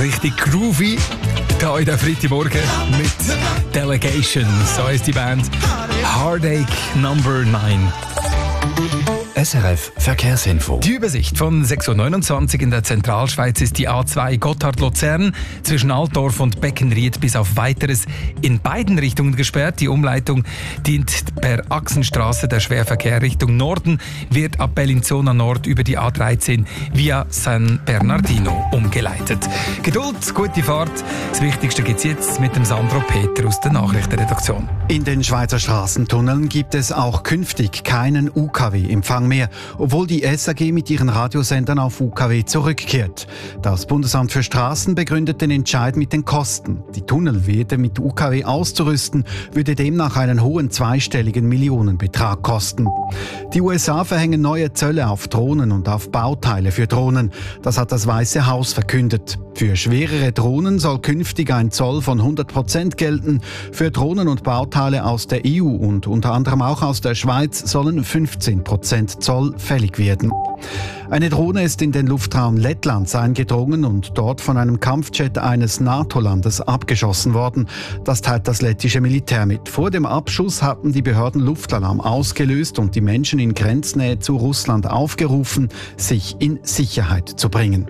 Richtig groovy. Hier in der Freitagmorgen mit Delegation. So ist die Band. Heartache Number 9. SRF Verkehrsinfo. Die Übersicht von 6.29 Uhr in der Zentralschweiz ist die A2 Gotthard-Luzern zwischen Altdorf und Beckenried bis auf Weiteres in beiden Richtungen gesperrt. Die Umleitung dient per Achsenstraße. Der Schwerverkehr Richtung Norden wird ab Bellinzona Nord über die A13 via San Bernardino umgeleitet. Geduld, gute Fahrt. Das Wichtigste gibt es jetzt mit dem Sandro Peter aus der Nachrichtenredaktion. In den Schweizer Straßentunneln gibt es auch künftig keinen UKW-Empfang mehr, obwohl die SAG mit ihren Radiosendern auf UKW zurückkehrt. Das Bundesamt für Straßen begründet den Entscheid mit den Kosten. Die Tunnelwege mit UKW auszurüsten, würde demnach einen hohen zweistelligen Millionenbetrag kosten. Die USA verhängen neue Zölle auf Drohnen und auf Bauteile für Drohnen. Das hat das Weiße Haus verkündet. Für schwerere Drohnen soll künftig ein Zoll von 100% gelten. Für Drohnen und Bauteile aus der EU und unter anderem auch aus der Schweiz sollen 15% Zoll fällig werden. Eine Drohne ist in den Luftraum Lettlands eingedrungen und dort von einem Kampfjet eines NATO-Landes abgeschossen worden. Das teilt das lettische Militär mit. Vor dem Abschuss hatten die Behörden Luftalarm ausgelöst und die Menschen in Grenznähe zu Russland aufgerufen, sich in Sicherheit zu bringen.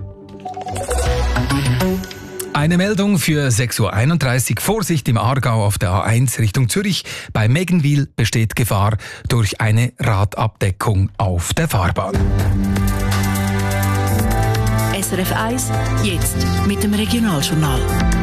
Eine Meldung für 6.31 Uhr. Vorsicht im Aargau auf der A1 Richtung Zürich. Bei Meggenwil besteht Gefahr durch eine Radabdeckung auf der Fahrbahn. SRF 1, jetzt mit dem Regionaljournal.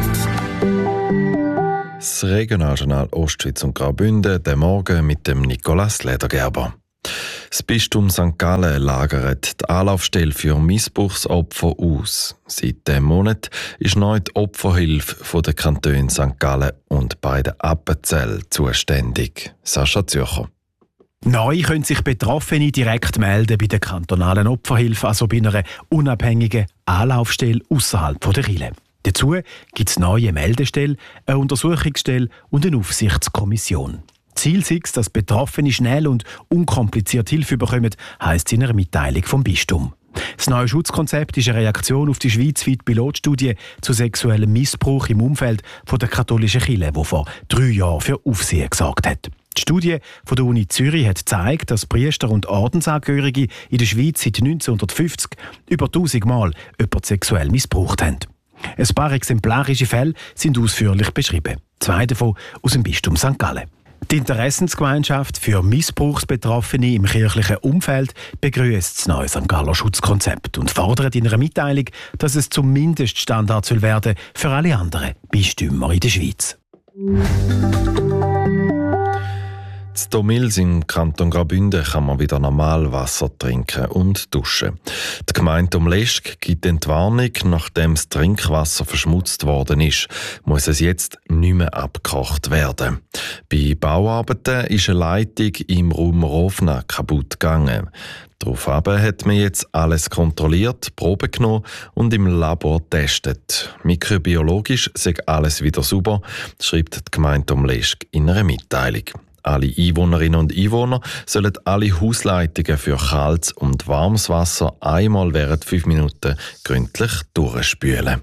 Das Regionaljournal Ostschweiz und Graubünden, der Morgen mit dem Nicolas Ledergerber. Das Bistum St. Gallen lagert die Anlaufstelle für Missbrauchsopfer aus. Seit diesem Monat ist neu die Opferhilfe der Kantone St. Gallen und beiden Appenzell zuständig. Sascha Zürcher. Neu können sich Betroffene direkt melden bei der kantonalen Opferhilfe, also bei einer unabhängigen Anlaufstelle außerhalb der Rille. Dazu gibt es neue Meldestelle, eine Untersuchungsstelle und eine Aufsichtskommission. Ziel ist es, dass Betroffene schnell und unkompliziert Hilfe bekommen, heisst es in einer Mitteilung vom Bistum. Das neue Schutzkonzept ist eine Reaktion auf die schweizweite Pilotstudie zu sexuellem Missbrauch im Umfeld der katholischen Kirche, die vor 3 Jahren für Aufsehen gesorgt hat. Die Studie von der Uni Zürich hat gezeigt, dass Priester und Ordensangehörige in der Schweiz seit 1950 über 1000 Mal jemanden sexuell missbraucht haben. Ein paar exemplarische Fälle sind ausführlich beschrieben. 2 davon aus dem Bistum St. Gallen. Die Interessensgemeinschaft für Missbrauchsbetroffene im kirchlichen Umfeld begrüßt das neue St. Galler Schutzkonzept und fordert in einer Mitteilung, dass es zum Mindeststandard werden soll für alle anderen Bistümer in der Schweiz. In Domils im Kanton Graubünden kann man wieder normal Wasser trinken und duschen. Die Gemeinde Umleschg gibt Entwarnung, nachdem das Trinkwasser verschmutzt worden ist, muss es jetzt nicht mehr abgekocht werden. Bei Bauarbeiten ist eine Leitung im Raum Rovna kaputt gegangen. Daraufhin hat man jetzt alles kontrolliert, Proben genommen und im Labor getestet. Mikrobiologisch sei alles wieder sauber, schreibt die Gemeinde Umleschg in einer Mitteilung. Alle Einwohnerinnen und Einwohner sollen alle Hausleitungen für kaltes und warmes Wasser einmal während 5 Minuten gründlich durchspülen.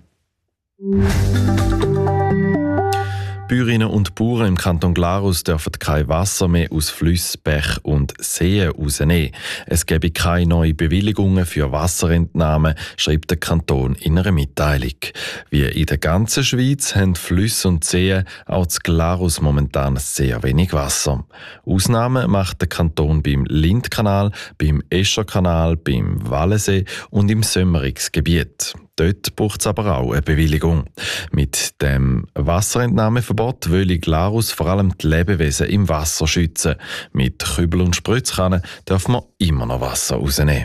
Bäuerinnen und Bauern im Kanton Glarus dürfen kein Wasser mehr aus Flüssen, Bächen und Seen rausnehmen. Es gebe keine neuen Bewilligungen für Wasserentnahmen, schreibt der Kanton in einer Mitteilung. Wie in der ganzen Schweiz haben Flüsse und Seen auch in Glarus momentan sehr wenig Wasser. Ausnahmen macht der Kanton beim Lindkanal, beim Escherkanal, beim Wallensee und im Sömmerigsgebiet. Dort braucht es aber auch eine Bewilligung. Mit dem Wasserentnahmeverbot will Glarus vor allem die Lebewesen im Wasser schützen. Mit Kübel und Spritzkannen darf man immer noch Wasser rausnehmen.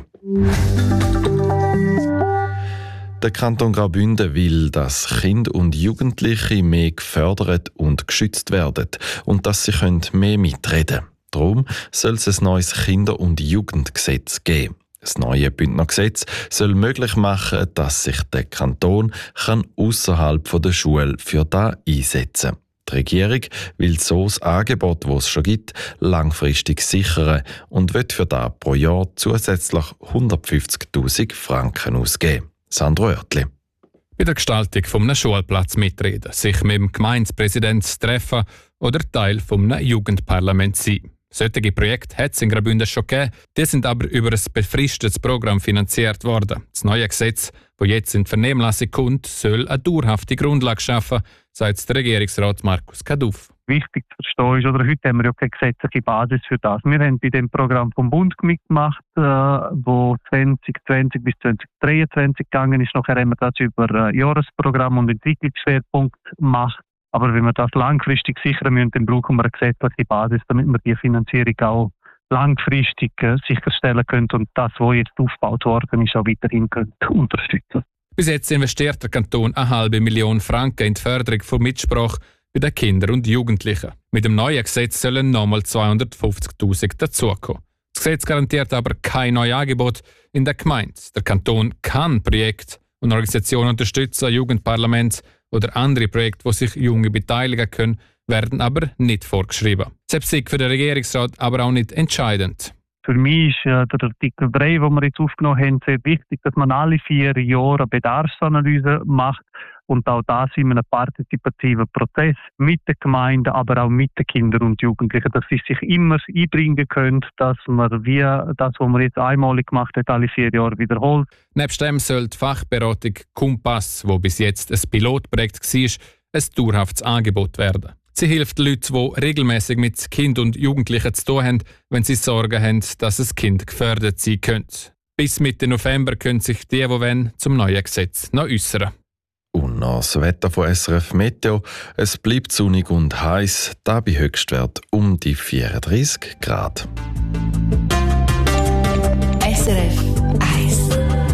Der Kanton Graubünden will, dass Kinder und Jugendliche mehr gefördert und geschützt werden und dass sie mehr mitreden können. Darum soll es ein neues Kinder- und Jugendgesetz geben. Das neue Bündner Gesetz soll möglich machen, dass sich der Kanton ausserhalb der Schule für das einsetzen kann. Die Regierung will so das Angebot, das es schon gibt, langfristig sichern und wird für das pro Jahr zusätzlich 150'000 Franken ausgeben. Sandro Oertli. bei der Gestaltung eines Schulplatzes mitreden, sich mit dem Gemeindepräsidenten treffen oder Teil eines Jugendparlaments sein. Solche Projekte hat es in Graubünden schon gegeben, die sind aber über ein befristetes Programm finanziert worden. Das neue Gesetz, das jetzt in die Vernehmlassung kommt, soll eine dauerhafte Grundlage schaffen, sagt der Regierungsrat Markus Kaduff. Wichtig zu verstehen ist, oder heute haben wir ja keine gesetzliche Basis für das. Wir haben bei dem Programm vom Bund mitgemacht, wo 2020 bis 2023 gegangen ist. Nachher haben wir das über Jahresprogramm und Entwicklungsschwerpunkt gemacht. Aber wenn wir das langfristig sichern müssen, dann brauchen wir eine gesetzliche Basis, damit wir die Finanzierung auch langfristig sicherstellen können und das, was jetzt aufgebaut worden ist, auch weiterhin unterstützen. Bis jetzt investiert der Kanton 500 Millionen Franken in die Förderung von Mitsprache bei den Kindern und Jugendlichen. Mit dem neuen Gesetz sollen nochmal 250'000 dazukommen. Das Gesetz garantiert aber kein neues Angebot in der Gemeinde. Der Kanton kann Projekte und Organisationen unterstützen, Jugendparlamente oder andere Projekte, wo sich Junge beteiligen können, werden aber nicht vorgeschrieben. Das ist für den Regierungsrat aber auch nicht entscheidend. Für mich ist der Artikel 3, den wir jetzt aufgenommen haben, sehr wichtig, dass man alle 4 Jahre eine Bedarfsanalyse macht und auch das in einem partizipativen Prozess mit der Gemeinde, aber auch mit den Kindern und Jugendlichen, dass sie sich immer einbringen können, dass man wie das, was man jetzt einmalig gemacht hat, alle 4 Jahre wiederholt. Nebst dem soll die Fachberatung Kompass, wo bis jetzt ein Pilotprojekt war, ein dauerhaftes Angebot werden. Sie hilft Leuten, die regelmäßig mit Kindern und Jugendlichen zu tun haben, wenn sie Sorgen haben, dass ein Kind gefördert sein könnte. Bis Mitte November können sich die wollen, zum neuen Gesetz noch äußern. Und noch das Wetter von SRF Meteo. Es bleibt sonnig und heiß, da bei Höchstwert um die 34 Grad. SRF 1.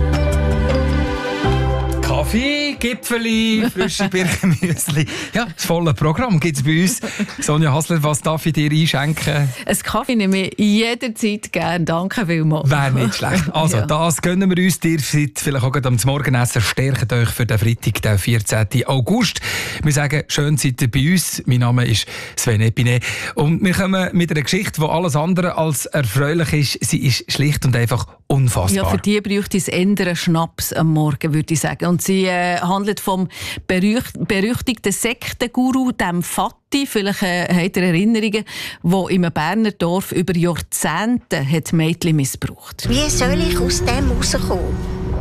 Kaffee, Gipfeli, frische Birkenmüsli. Ja, das volle Programm gibt es bei uns. Sonja Hasler, was darf ich dir einschenken? Ein Kaffee nehme ich jederzeit gerne. Danke vielmals. Wäre nicht schlecht. Also, Ja. Das gönnen wir uns. Ihr seid vielleicht auch am Morgenessen. Stärkt euch für den Freitag, den 14. August. Wir sagen, schön seid ihr bei uns. Mein Name ist Sven Epine. Und wir kommen mit einer Geschichte, die alles andere als erfreulich ist. Sie ist schlicht und einfach unfassbar. Ja, für die bräuchte es einen Schnaps am Morgen, würde ich sagen. Und sie handelt vom berüchtigten Sektenguru, dem Fatti. Vielleicht habt ihr Erinnerungen, der in einem Berner Dorf über Jahrzehnte hat Mädchen missbraucht. Wie soll ich aus dem rauskommen?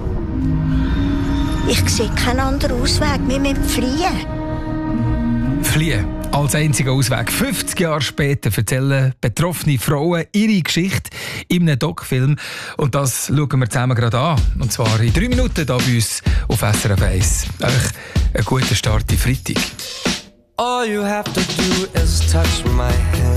Ich sehe keinen anderen Ausweg. Wir müssen fliehen. Fliehen als einziger Ausweg. 50 Jahre später erzählen betroffene Frauen ihre Geschichte in einem Doc-Film. Und das schauen wir zusammen gerade an. Und zwar in 3 Minuten hier bei uns auf SRF 1. Eigentlich ein guter Start in Freitag. All you have to do is touch my hand.